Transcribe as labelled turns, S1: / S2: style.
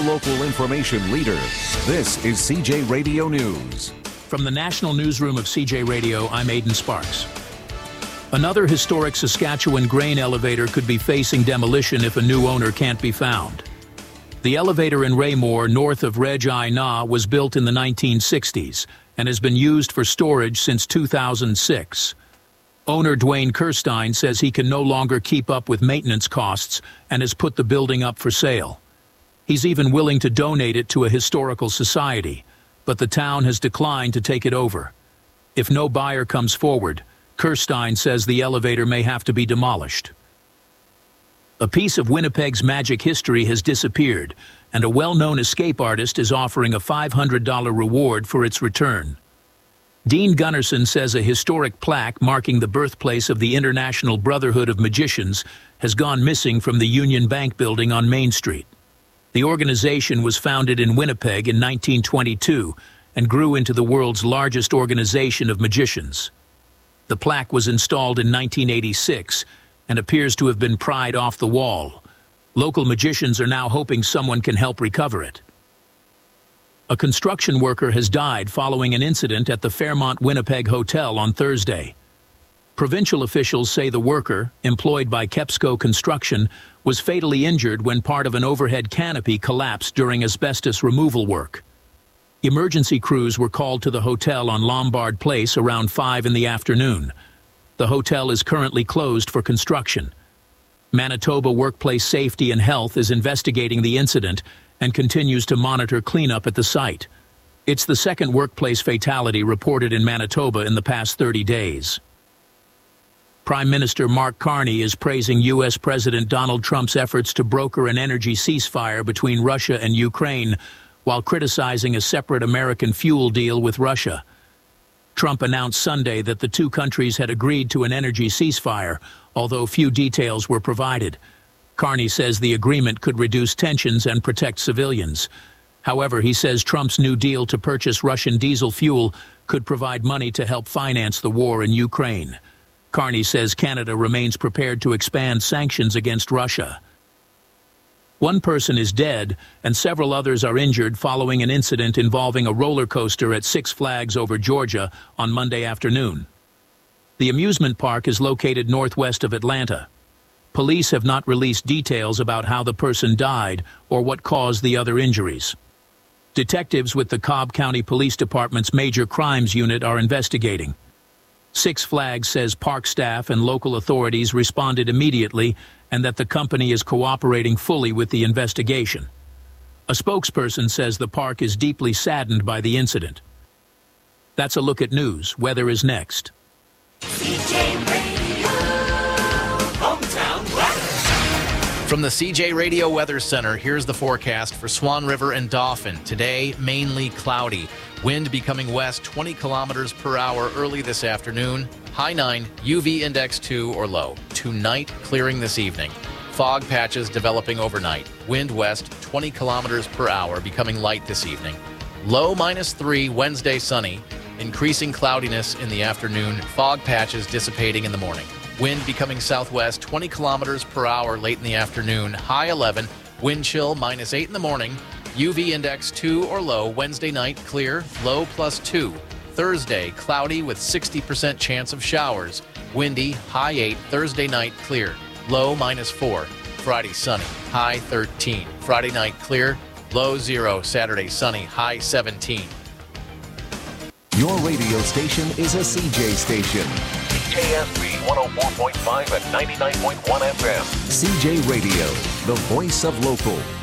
S1: local information leader. This is CJ Radio News.
S2: From the National Newsroom of CJ Radio, I'm Aidan Sparks. Another historic Saskatchewan grain elevator could be facing demolition if a new owner can't be found. The elevator in Raymore, north of Regina, was built in the 1960s and has been used for storage since 2006. Owner Dwayne Kirstein says he can no longer keep up with maintenance costs and has put the building up for sale. He's even willing to donate it to a historical society, but the town has declined to take it over. If no buyer comes forward, Kirstein says the elevator may have to be demolished. A piece of Winnipeg's magic history has disappeared, and a well-known escape artist is offering a $500 reward for its return. Dean Gunnarsson says a historic plaque marking the birthplace of the International Brotherhood of Magicians has gone missing from the Union Bank building on Main Street. The organization was founded in Winnipeg in 1922 and grew into the world's largest organization of magicians. The plaque was installed in 1986 and appears to have been pried off the wall. Local magicians are now hoping someone can help recover it. A construction worker has died following an incident at the Fairmont Winnipeg Hotel on Thursday. Provincial officials say the worker, employed by Kepsco Construction, was fatally injured when part of an overhead canopy collapsed during asbestos removal work. Emergency crews were called to the hotel on Lombard Place around 5 in the afternoon. The hotel is currently closed for construction. Manitoba Workplace Safety and Health is investigating the incident and continues to monitor cleanup at the site. It's the second workplace fatality reported in Manitoba in the past 30 days. Prime Minister Mark Carney is praising U.S. President Donald Trump's efforts to broker an energy ceasefire between Russia and Ukraine, while criticizing a separate American fuel deal with Russia. Trump announced Sunday that the two countries had agreed to an energy ceasefire, although few details were provided. Carney says the agreement could reduce tensions and protect civilians. However, he says Trump's new deal to purchase Russian diesel fuel could provide money to help finance the war in Ukraine. Carney says Canada remains prepared to expand sanctions against Russia. One person is dead and several others are injured following an incident involving a roller coaster at Six Flags Over Georgia on Monday afternoon. The amusement park is located northwest of Atlanta. Police have not released details about how the person died or what caused the other injuries. Detectives with the Cobb County Police Department's Major Crimes Unit are investigating. Six Flags says park staff and local authorities responded immediately and that the company is cooperating fully with the investigation. A spokesperson says the park is deeply saddened by the incident. That's a look at news. Weather is next.
S3: CJ Radio, Hometown Weather.
S4: From the CJ Radio Weather Center, here's the forecast for Swan River and Dauphin. Today, mainly cloudy. Wind becoming west 20 kilometers per hour early this afternoon. High 9, UV index 2 or low. Tonight, clearing this evening. Fog patches developing overnight. Wind west 20 kilometers per hour, becoming light this evening. Low -3, Wednesday sunny. Increasing cloudiness in the afternoon. Fog patches dissipating in the morning. Wind becoming southwest 20 kilometers per hour late in the afternoon. High 11, wind chill -8 in the morning. UV index 2 or low. Wednesday night clear, low +2. Thursday cloudy with 60% chance of showers. Windy, high 8. Thursday night clear, low -4. Friday sunny, high 13. Friday night clear, low 0. Saturday sunny, high 17.
S1: Your radio station is a CJ station.
S5: CJSB 104.5 and 99.1 FM.
S1: CJ Radio, the voice of local.